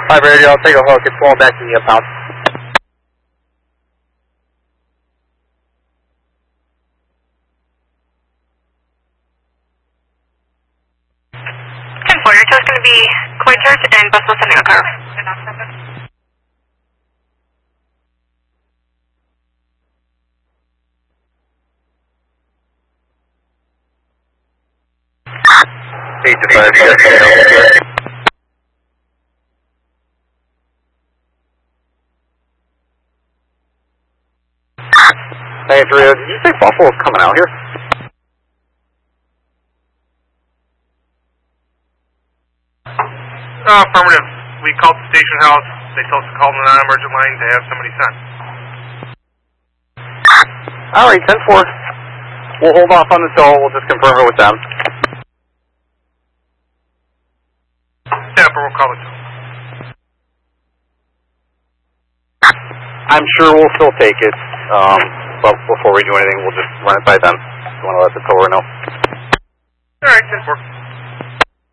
5 radio, I'll take a hook. It's going back to the pound. You're just going to be Coy Church and Buffalo sending a car. Eight to 5, you guys. Hey, Rio, did you say Buffalo's coming out here? Affirmative. We called the station house. They told us to call the non-emergent line to have somebody sent. Alright, 10-4. We'll hold off on the tow. We'll just confirm it with them. Tapper, we'll call it. I'm sure we'll still take it, but before we do anything, we'll just run it by them. You want to let the tower know? Alright, 10-4.